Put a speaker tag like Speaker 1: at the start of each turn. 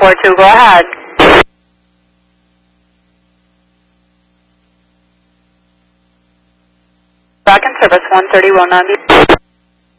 Speaker 1: 042, go ahead. Back in service 130, 190.